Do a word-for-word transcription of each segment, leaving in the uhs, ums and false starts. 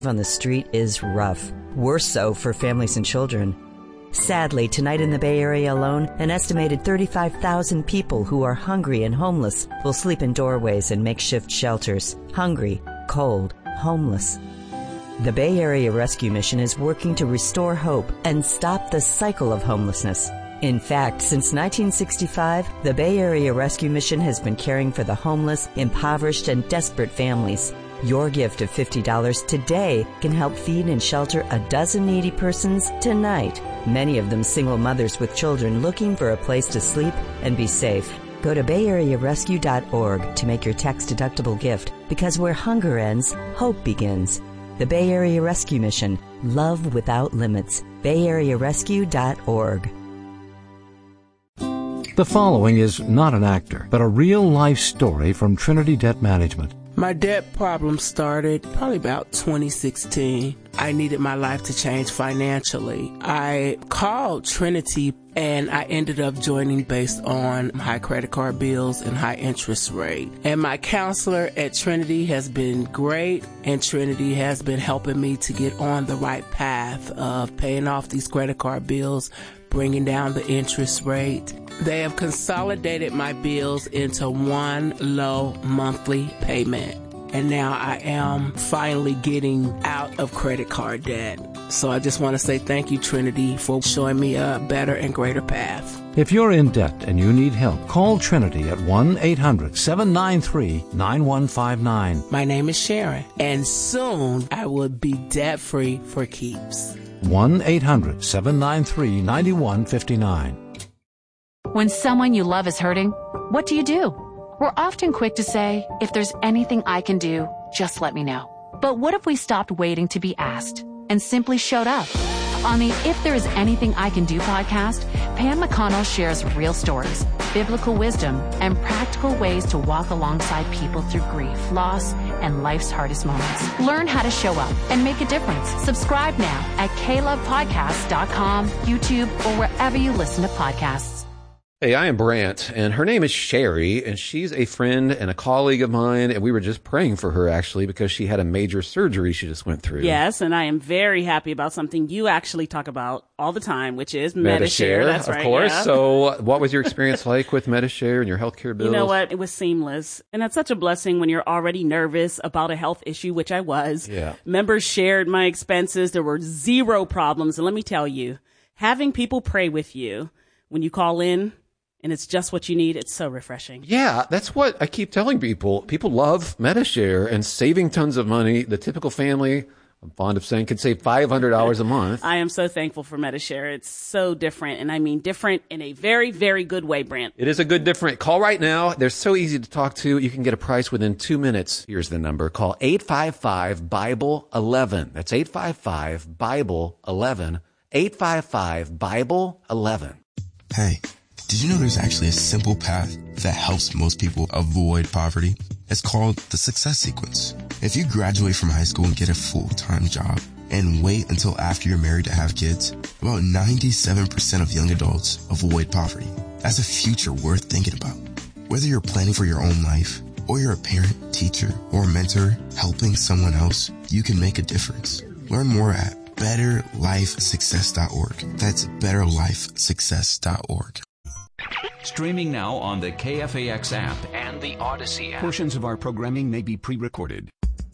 on the street is rough, worse so for families and children. Sadly, tonight in the Bay Area alone, an estimated thirty-five thousand people who are hungry and homeless will sleep in doorways and makeshift shelters. Hungry, cold, homeless. The Bay Area Rescue Mission is working to restore hope and stop the cycle of homelessness. In fact, since nineteen sixty-five, the Bay Area Rescue Mission has been caring for the homeless, impoverished, and desperate families. Your gift of fifty dollars today can help feed and shelter a dozen needy persons tonight, many of them single mothers with children looking for a place to sleep and be safe. Go to bay area rescue dot org to make your tax-deductible gift, because where hunger ends, hope begins. The Bay Area Rescue Mission. Love without limits. bay area rescue dot org. The following is not an actor, but a real-life story from Trinity Debt Management. My debt problem started probably about twenty sixteen. I needed my life to change financially. I called Trinity and I ended up joining based on high credit card bills and high interest rate. And my counselor at Trinity has been great, and Trinity has been helping me to get on the right path of paying off these credit card bills, bringing down the interest rate. They have consolidated my bills into one low monthly payment. And now I am finally getting out of credit card debt. So I just want to say thank you, Trinity, for showing me a better and greater path. If you're in debt and you need help, call Trinity at one eight hundred seven nine three nine one five nine. My name is Sharon, and soon I will be debt-free for keeps. one eight hundred seven nine three nine one five nine. When someone you love is hurting, what do you do? We're often quick to say, if there's anything I can do, just let me know. But what if we stopped waiting to be asked and simply showed up? On the If There Is Anything I Can Do podcast, Pam McConnell shares real stories, biblical wisdom, and practical ways to walk alongside people through grief, loss, and life's hardest moments. Learn how to show up and make a difference. Subscribe now at k love podcast dot com, YouTube, or wherever you listen to podcasts. Hey, I am Brant, and her name is Sherry, and she's a friend and a colleague of mine, and we were just praying for her, actually, because she had a major surgery she just went through. Yes, and I am very happy about something you actually talk about all the time, which is Medi-Share. That's of right, course. yeah. So what was your experience like with Medi-Share and your healthcare bills? You know what? It was seamless. And that's such a blessing when you're already nervous about a health issue, which I was. Yeah. Members shared my expenses. There were zero problems. And let me tell you, having people pray with you when you call in, and it's just what you need, it's so refreshing. Yeah, that's what I keep telling people. People love Medi-Share and saving tons of money. The typical family, I'm fond of saying, could save five hundred dollars a month. I am so thankful for Medi-Share. It's so different, and I mean different in a very, very good way, Brant. It is a good different. Call right now. They're so easy to talk to. You can get a price within two minutes. Here's the number. Call eight five five Bible eleven. That's eight five five Bible eleven. eight five five Bible eleven. Hey. Did you know there's actually a simple path that helps most people avoid poverty? It's called the success sequence. If you graduate from high school and get a full-time job and wait until after you're married to have kids, about ninety-seven percent of young adults avoid poverty. That's a future worth thinking about. Whether you're planning for your own life or you're a parent, teacher, or mentor helping someone else, you can make a difference. Learn more at better life success dot org. That's better life success dot org. Streaming now on the K F A X app and the Odyssey app. Portions of our programming may be pre-recorded.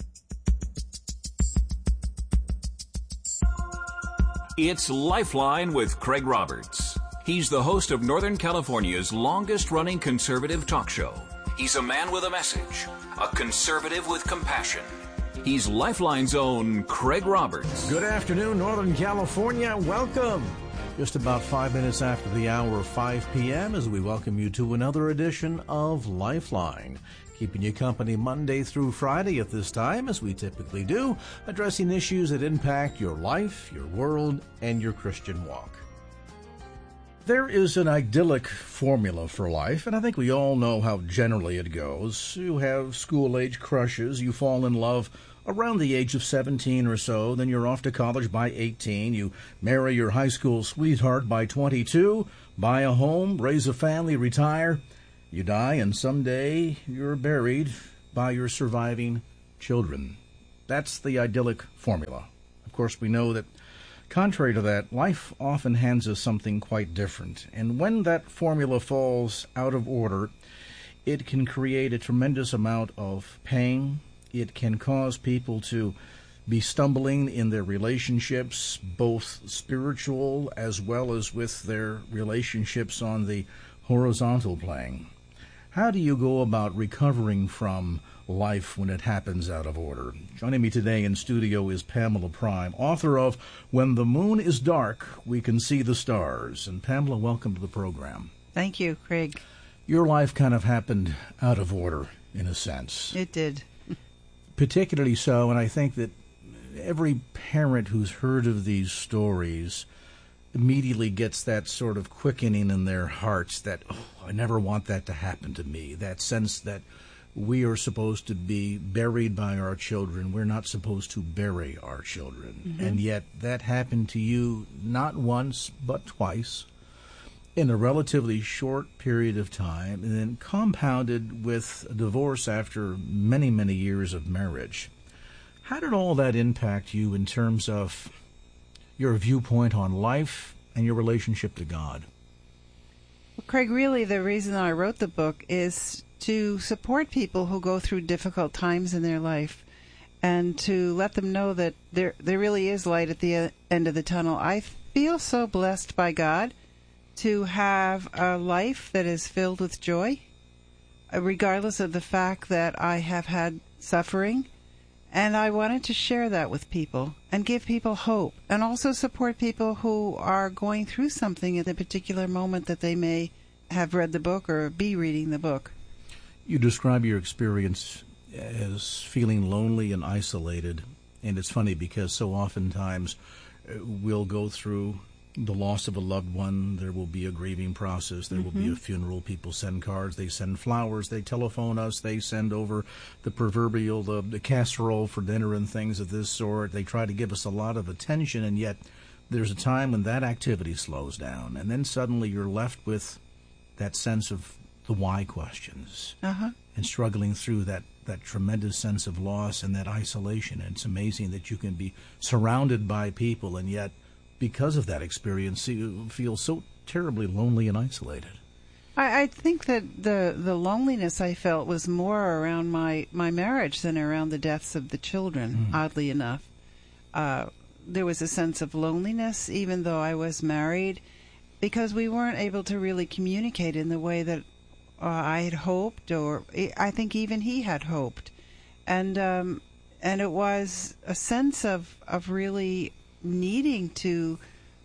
It's Lifeline with Craig Roberts. He's the host of Northern California's longest-running conservative talk show. He's a man with a message, a conservative with compassion. He's Lifeline's own Craig Roberts. Good afternoon, Northern California. Welcome. Just about five minutes after the hour of five p.m. as we welcome you to another edition of Lifeline. Keeping you company Monday through Friday at this time, as we typically do, addressing issues that impact your life, your world, and your Christian walk. There is an idyllic formula for life, and I think we all know how generally it goes. You have school-age crushes, you fall in love around the age of seventeen or so, then you're off to college by eighteen, you marry your high school sweetheart by twenty-two, buy a home, raise a family, retire, you die, and someday you're buried by your surviving children. That's the idyllic formula. Of course, we know that contrary to that, life often hands us something quite different. And when that formula falls out of order, it can create a tremendous amount of pain. It can cause people to be stumbling in their relationships, both spiritual as well as with their relationships on the horizontal plane. How do you go about recovering from life when it happens out of order? Joining me today in studio is Pamela Prime, author of When the Moon is Dark, We Can See the Stars. And Pamela, welcome to the program. Thank you, Craig. Your life kind of happened out of order, in a sense. It did. Particularly so, and I think that every parent who's heard of these stories immediately gets that sort of quickening in their hearts that, oh, I never want that to happen to me. That sense that we are supposed to be buried by our children. We're not supposed to bury our children. Mm-hmm. And yet that happened to you not once, but twice in a relatively short period of time, and then compounded with a divorce after many, many years of marriage. How did all that impact you in terms of your viewpoint on life and your relationship to God? Well, Craig, really the reason I wrote the book is to support people who go through difficult times in their life and to let them know that there there really is light at the end of the tunnel. I feel so blessed by God to have a life that is filled with joy, regardless of the fact that I have had suffering. And I wanted to share that with people and give people hope and also support people who are going through something at the particular moment that they may have read the book or be reading the book. You describe your experience as feeling lonely and isolated. And it's funny because so oftentimes we'll go through the loss of a loved one. There will be a grieving process. There mm-hmm. will be a funeral. People send cards. They send flowers. They telephone us. They send over the proverbial, the, the casserole for dinner and things of this sort. They try to give us a lot of attention, and yet there's a time when that activity slows down. And then suddenly you're left with that sense of the why questions uh-huh. and struggling through that, that tremendous sense of loss and that isolation. And it's amazing that you can be surrounded by people, and yet because of that experience, you feel so terribly lonely and isolated. I, I think that the the loneliness I felt was more around my, my marriage than around the deaths of the children, mm. oddly enough. Uh, there was a sense of loneliness, even though I was married, because we weren't able to really communicate in the way that uh, I had hoped, or I think even he had hoped. And um, and it was a sense of, of really needing to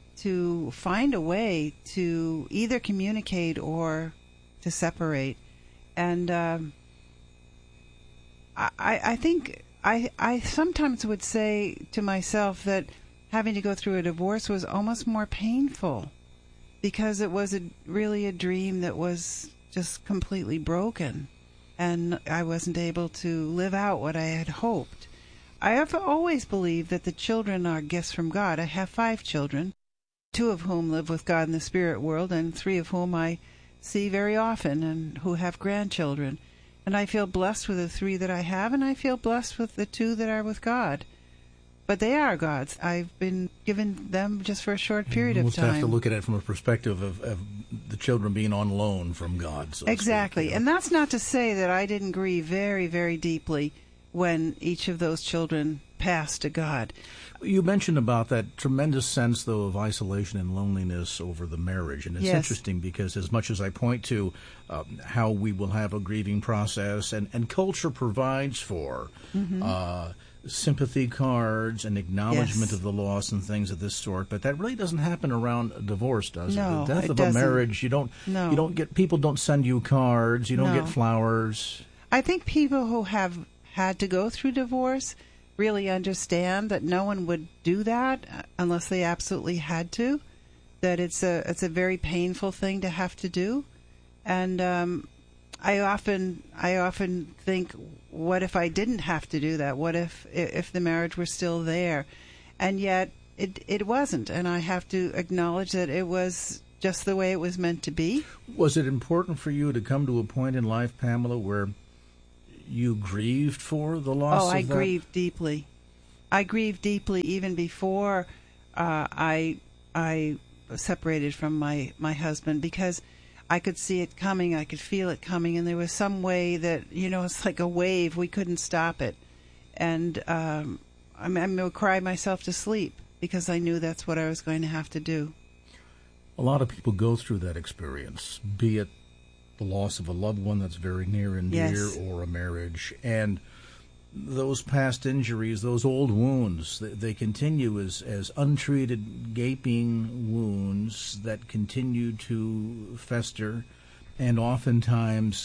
to find a way to either communicate or to separate. And um, I, I think I, I sometimes would say to myself that having to go through a divorce was almost more painful because it was a, really a dream that was just completely broken, and I wasn't able to live out what I had hoped. I have always believed that the children are gifts from God. I have five children, two of whom live with God in the spirit world, and three of whom I see very often and who have grandchildren. And I feel blessed with the three that I have, and I feel blessed with the two that are with God. But they are God's. I've been given them just for a short period of time. We'll have to look at it from a perspective of, of the children being on loan from God. So exactly. Speak, you know? And that's not to say that I didn't grieve very, very deeply when each of those children passed to God. You mentioned about that tremendous sense, though, of isolation and loneliness over the marriage. And it's yes. interesting because as much as I point to um, how we will have a grieving process, and, and culture provides for mm-hmm. uh, sympathy cards and acknowledgement yes. of the loss and things of this sort, but that really doesn't happen around a divorce, does no, it? The death it of doesn't. a marriage, you don't, no. you don't get, people don't send you cards, you don't no. get flowers. I think people who have had to go through divorce really understand that no one would do that unless they absolutely had to, that it's a it's a very painful thing to have to do. And um, I often I often think, what if I didn't have to do that? What if if the marriage were still there? And yet it it wasn't, and I have to acknowledge that it was just the way it was meant to be. Was it important for you to come to a point in life, Pamela, where you grieved for the loss oh, of I that? grieved deeply. I grieved deeply even before uh, I I separated from my, my husband, because I could see it coming, I could feel it coming, and there was some way that, you know, it's like a wave, we couldn't stop it. And um, I, mean, I would cry myself to sleep because I knew that's what I was going to have to do. A lot of people go through that experience, be it the loss of a loved one that's very near and dear, yes. or a marriage. And those past injuries, those old wounds, they, they continue as, as untreated, gaping wounds that continue to fester and oftentimes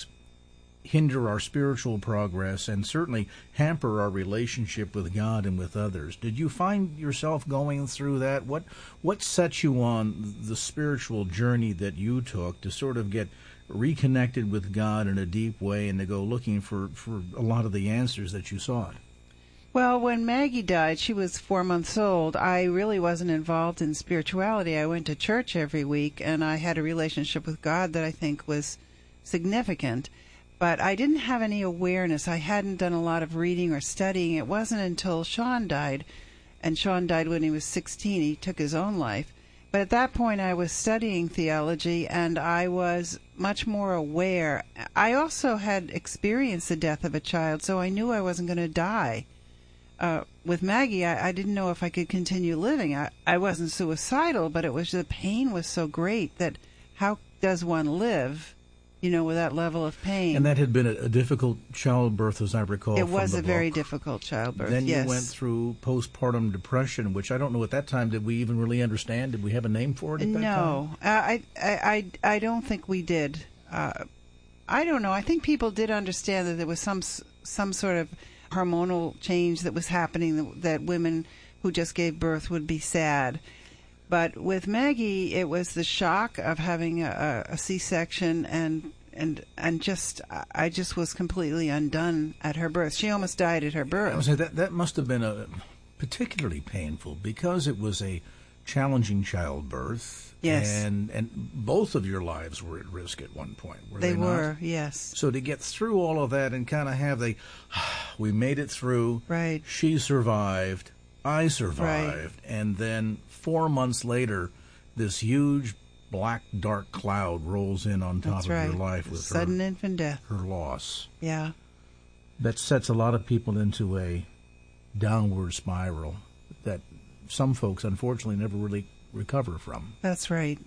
hinder our spiritual progress and certainly hamper our relationship with God and with others. Did you find yourself going through that? What what set you on the spiritual journey that you took to sort of get reconnected with God in a deep way and to go looking for, for a lot of the answers that you sought? Well, when Maggie died, she was four months old. I really wasn't involved in spirituality. I went to church every week, and I had a relationship with God that I think was significant. But I didn't have any awareness. I hadn't done a lot of reading or studying. It wasn't until Sean died, and Sean died when he was sixteen. He took his own life. But at that point, I was studying theology, and I was much more aware. I also had experienced the death of a child, so I knew I wasn't going to die. Uh, with Maggie, I, I didn't know if I could continue living. I, I wasn't suicidal, but it was the pain was so great that how does one live, you know, with that level of pain? And that had been a, a difficult childbirth, as I recall. It was from a the very book. difficult childbirth. Then yes. you went through postpartum depression, which I don't know at that time, did we even really understand? Did we have a name for it at that no, time? No, I, I, I, I don't think we did. Uh, I don't know. I think people did understand that there was some some sort of hormonal change that was happening, that, that women who just gave birth would be sad. But with Maggie, it was the shock of having a, a C-section, and and and just I just was completely undone at her birth. She almost died at her birth. I would say that that must have been a particularly painful because it was a challenging childbirth. Yes, and and both of your lives were at risk at one point. Were they, they not? were, yes. So to get through all of that and kind of have the, we made it through. Right. She survived. I survived, right. And then four months later, this huge black dark cloud rolls in on top That's of right. your life with sudden her, infant death, her loss. Yeah, that sets a lot of people into a downward spiral that some folks unfortunately never really recover from. That's right.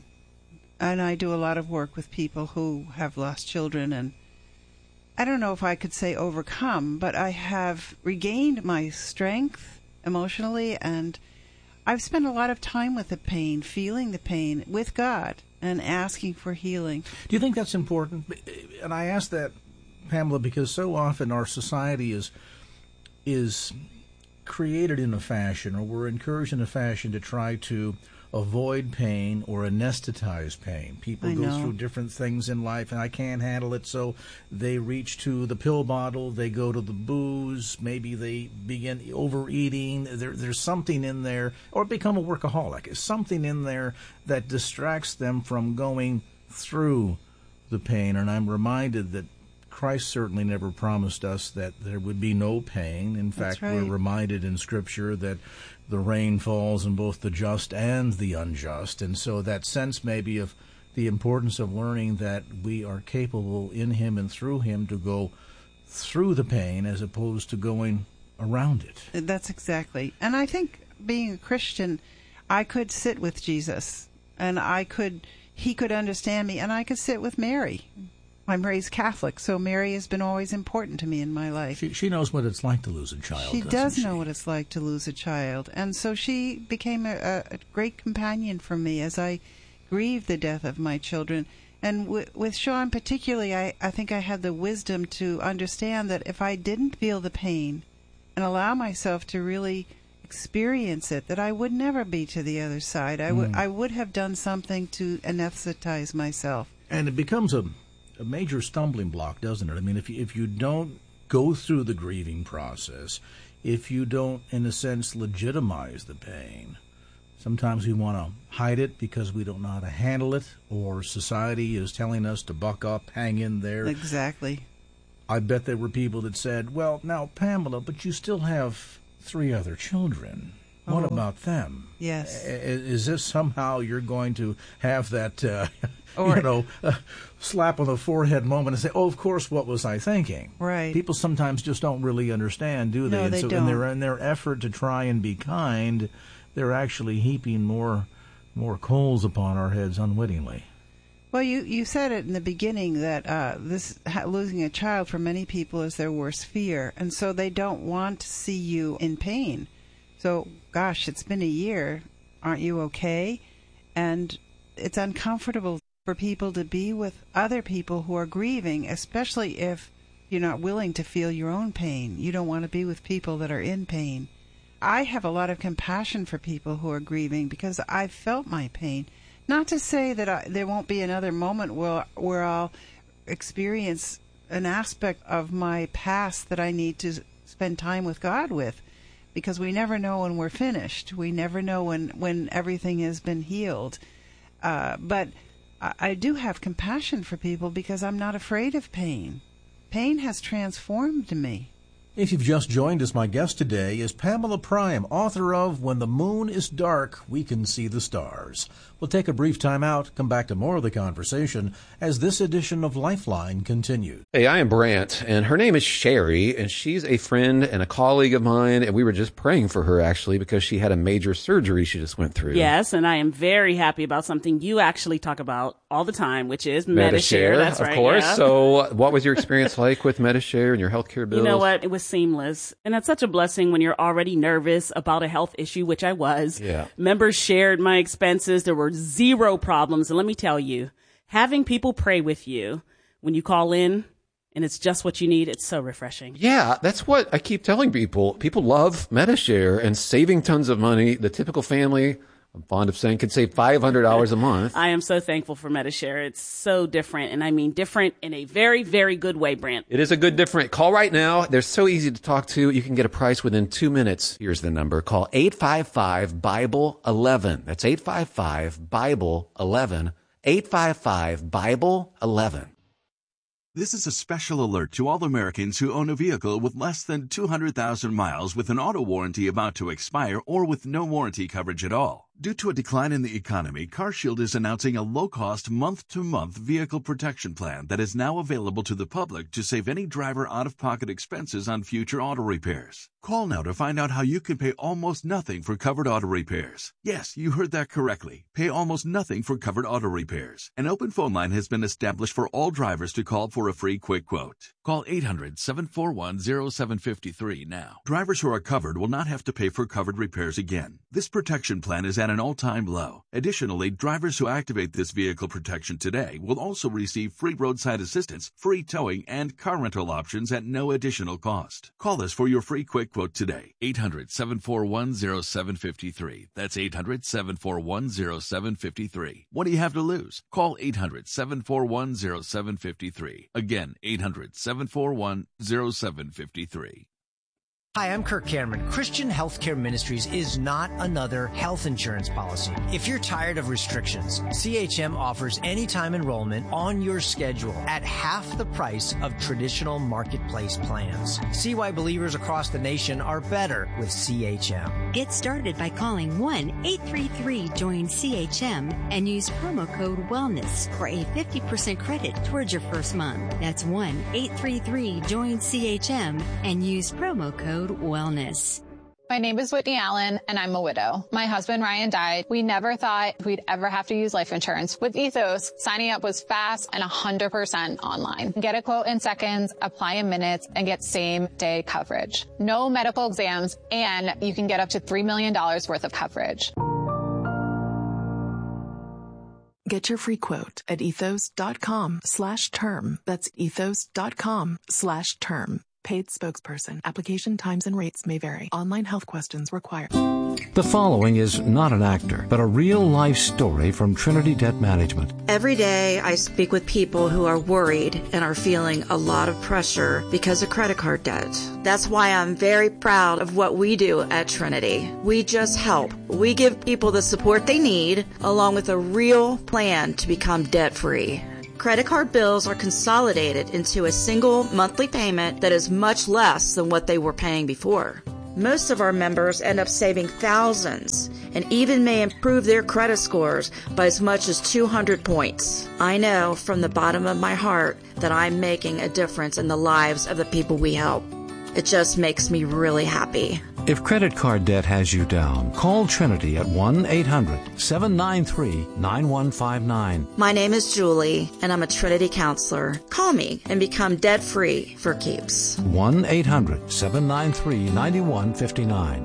And I do a lot of work with people who have lost children, and I don't know if I could say overcome, but I have regained my strength emotionally, and I've spent a lot of time with the pain, feeling the pain with God and asking for healing. Do you think that's important? And I ask that, Pamela, because so often our society is is created in a fashion, or we're encouraged in a fashion to try to avoid pain or anesthetize pain. People I go know. through different things in life, and I can't handle it, so they reach to the pill bottle, they go to the booze, maybe they begin overeating. There, there's something in there, or become a workaholic. There's something in there that distracts them from going through the pain, and I'm reminded that Christ certainly never promised us that there would be no pain. In That's fact, right. we're reminded in Scripture that the rain falls on both the just and the unjust. And so that sense maybe of the importance of learning that we are capable in Him and through Him to go through the pain as opposed to going around it. That's exactly. And I think being a Christian, I could sit with Jesus, and I could, He could understand me, and I could sit with Mary. I'm raised Catholic, so Mary has been always important to me in my life. She, she knows what it's like to lose a child. She doesn't does she? know what it's like to lose a child. And so she became a, a great companion for me as I grieved the death of my children. And w- with Sean particularly, I, I think I had the wisdom to understand that if I didn't feel the pain and allow myself to really experience it, that I would never be to the other side. I, w- Mm. I would have done something to anesthetize myself. And it becomes a a major stumbling block, doesn't it? I mean, if you, if you don't go through the grieving process, if you don't, in a sense, legitimize the pain, sometimes we want to hide it because we don't know how to handle it, or society is telling us to buck up, hang in there. Exactly. I bet there were people that said, well, now, Pamela, but you still have three other children. What Oh. about them? Yes. I- Is this somehow you're going to have that, uh, Or- you know, uh, slap on the forehead moment and say, oh, of course, what was I thinking? Right. People sometimes just don't really understand, do they? No, and they so don't. in their, in their effort to try and be kind, they're actually heaping more, more coals upon our heads unwittingly. Well, you, you said it in the beginning that uh, this ha- losing a child for many people is their worst fear, and so they don't want to see you in pain. So, gosh, it's been a year. Aren't you okay? And it's uncomfortable for people to be with other people who are grieving, especially if you're not willing to feel your own pain. You don't want to be with people that are in pain. I have a lot of compassion for people who are grieving because I've felt my pain. Not to say that I, there won't be another moment where, where I'll experience an aspect of my past that I need to spend time with God with, because we never know when we're finished. We never know when, when everything has been healed. Uh, but I, I do have compassion for people because I'm not afraid of pain. Pain has transformed me. If you've just joined us, my guest today is Pamela Prime, author of When the Moon is Dark, We Can See the Stars. We'll take a brief time out, come back to more of the conversation as this edition of Lifeline continues. Hey, I am Brant, and her name is Sherry, and she's a friend and a colleague of mine, and we were just praying for her, actually, because she had a major surgery she just went through. Yes, and I am very happy about something you actually talk about all the time, which is Medishare. That's of right. course. Yeah. So what was your experience like with Medishare and your healthcare bills? You know what? It was seamless. And that's such a blessing when you're already nervous about a health issue, which I was. Yeah. Members shared my expenses. There were zero problems. And let me tell you, having people pray with you when you call in and it's just what you need, it's so refreshing. Yeah, that's what I keep telling people. People love Medishare and saving tons of money. The typical family, I'm fond of saying, could save five hundred dollars a month. I am so thankful for Medishare. It's so different. And I mean different in a very, very good way, Brant. It is a good different. Call right now. They're so easy to talk to. You can get a price within two minutes. Here's the number. Call eight five five, Bible eleven. That's eight five five, Bible eleven. eight five five, Bible eleven. This is a special alert to all Americans who own a vehicle with less than two hundred thousand miles with an auto warranty about to expire or with no warranty coverage at all. Due to a decline in the economy, CarShield is announcing a low-cost month-to-month vehicle protection plan that is now available to the public to save any driver out-of-pocket expenses on future auto repairs. Call now to find out how you can pay almost nothing for covered auto repairs. Yes, you heard that correctly. Pay almost nothing for covered auto repairs. An open phone line has been established for all drivers to call for a free quick quote. Call eight hundred, seven four one, zero seven five three now. Drivers who are covered will not have to pay for covered repairs again. This protection plan is at an all-time low. Additionally, drivers who activate this vehicle protection today will also receive free roadside assistance, free towing, and car rental options at no additional cost. Call us for your free quick quote today. eight hundred, seven four one, zero seven five three. That's eight hundred, seven four one, zero seven five three. What do you have to lose? Call eight hundred, seven four one, zero seven five three. Again, eight hundred, seven four one, zero seven five three. Hi, I'm Kirk Cameron. Christian Healthcare Ministries is not another health insurance policy. If you're tired of restrictions, C H M offers anytime enrollment on your schedule at half the price of traditional marketplace plans. See why believers across the nation are better with C H M. Get started by calling one eight three three, join C H M and use promo code WELLNESS for a fifty percent credit towards your first month. That's one eight three three, join C H M and use promo code WELLNESS. My name is Whitney Allen, and I'm a widow. My husband, Ryan, died. We never thought we'd ever have to use life insurance. With Ethos, signing up was fast and one hundred percent online. Get a quote in seconds, apply in minutes, and get same-day coverage. No medical exams, and you can get up to three million dollars worth of coverage. Get your free quote at ethos.com slash term. That's ethos.com slash term. Paid spokesperson. Application times and rates may vary. Online health questions required. The following is not an actor, but a real-life story from Trinity Debt Management. Every day I speak with people who are worried and are feeling a lot of pressure because of credit card debt. That's why I'm very proud of what we do at Trinity. We just help. We give people the support they need, along with a real plan to become debt-free. Credit card bills are consolidated into a single monthly payment that is much less than what they were paying before. Most of our members end up saving thousands and even may improve their credit scores by as much as two hundred points. I know from the bottom of my heart that I'm making a difference in the lives of the people we help. It just makes me really happy. If credit card debt has you down, call Trinity at one eight hundred seven nine three nine one five nine. My name is Julie, and I'm a Trinity counselor. Call me and become debt-free for keeps. one eight hundred seven nine three nine one five nine.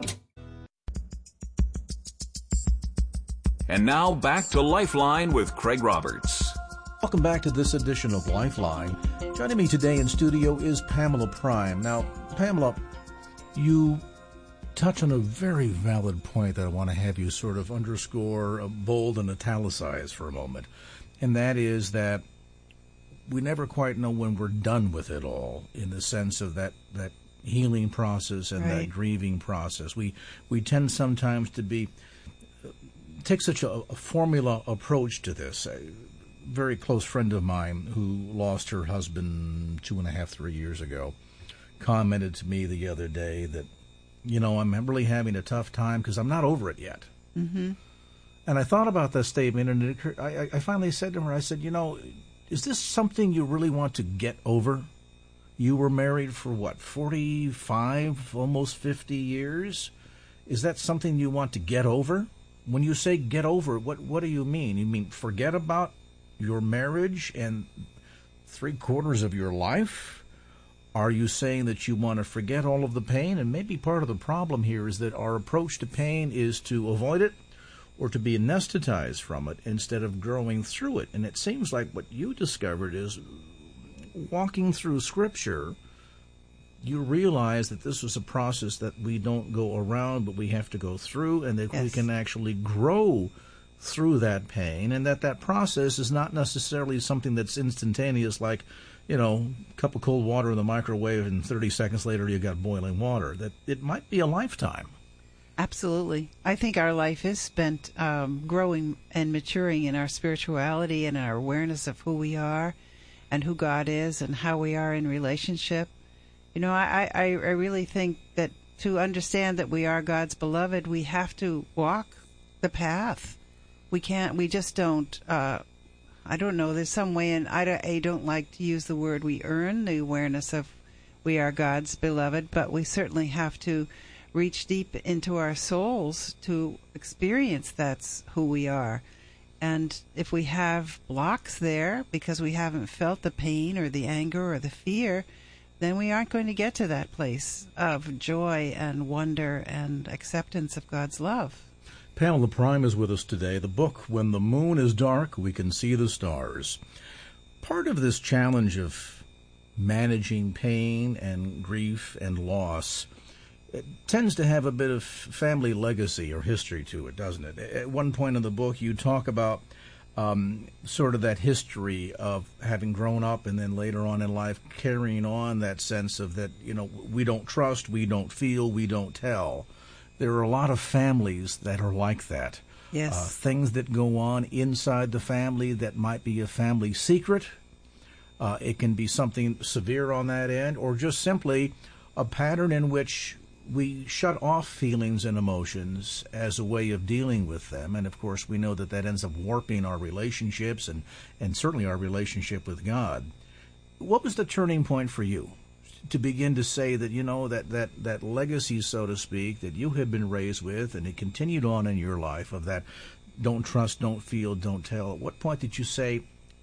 And now back to Lifeline with Craig Roberts. Welcome back to this edition of Lifeline. Joining me today in studio is Pamela Prime. Now, Pamela, you touch on a very valid point that I want to have you sort of underscore, uh, bold, and italicize for a moment. And that is that we never quite know when we're done with it all, in the sense of that, that healing process and Right. that grieving process. We we tend sometimes to be take such a, a formula approach to this. A very close friend of mine who lost her husband two and a half, three years ago commented to me the other day that, you know, I'm really having a tough time because I'm not over it yet. Mm-hmm. And I thought about that statement, and it occurred, I, I finally said to her, I said, you know, is this something you really want to get over? You were married for, what, forty-five, almost fifty years? Is that something you want to get over? When you say get over, what, what do you mean? You mean forget about your marriage and three quarters of your life? Are you saying that you want to forget all of the pain? And maybe part of the problem here is that our approach to pain is to avoid it or to be anesthetized from it instead of growing through it. And it seems like what you discovered is walking through Scripture, you realize that this was a process that we don't go around, but we have to go through, and that yes. we can actually grow through that pain, and that that process is not necessarily something that's instantaneous, like, you know, a cup of cold water in the microwave and thirty seconds later you got boiling water. That it might be a lifetime. Absolutely. I think our life is spent um, growing and maturing in our spirituality and our awareness of who we are and who God is and how we are in relationship. You know, I, I, I really think that to understand that we are God's beloved, we have to walk the path. We can't, we just don't, uh, I don't know, there's some way, and I don't, I don't like to use the word we earn the awareness of we are God's beloved, but we certainly have to reach deep into our souls to experience that's who we are. And if we have blocks there because we haven't felt the pain or the anger or the fear, then we aren't going to get to that place of joy and wonder and acceptance of God's love. Pamela Prime is with us today. The book, When the Moon is Dark, We Can See the Stars. Part of this challenge of managing pain and grief and loss, it tends to have a bit of family legacy or history to it, doesn't it? At one point in the book, you talk about um, sort of that history of having grown up and then later on in life carrying on that sense of that, you know, we don't trust, we don't feel, we don't tell. There are a lot of families that are like that. Yes. Uh, things that go on inside the family that might be a family secret. Uh, it can be something severe on that end, or just simply a pattern in which we shut off feelings and emotions as a way of dealing with them. And, of course, we know that that ends up warping our relationships and, and certainly our relationship with God. What was the turning point for you to begin to say that, you know, that, that, that legacy, so to speak, that you had been raised with and it continued on in your life of that don't trust, don't feel, don't tell? At what point did you say,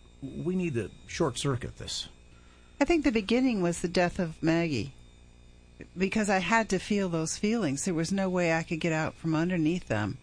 we need to short-circuit this? I think the beginning was the death of Maggie, because I had to feel those feelings. There was no way I could get out from underneath them.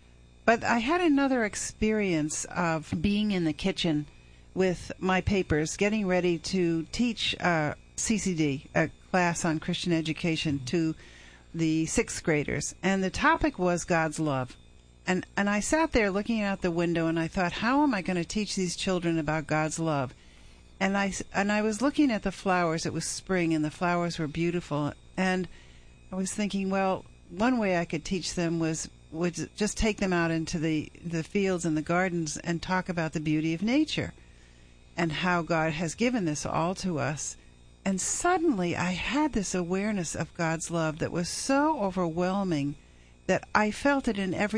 But I had another experience of being in the kitchen with my papers, getting ready to teach uh, C C D, a class on Christian education, to the sixth graders. And the topic was God's love. And and I sat there looking out the window and I thought, how am I going to teach these children about God's love? And I, and I was looking at the flowers. It was spring and the flowers were beautiful. And I was thinking, well, one way I could teach them was would just take them out into the, the fields and the gardens and talk about the beauty of nature and how God has given this all to us. And suddenly I had this awareness of God's love that was so overwhelming that I felt it in every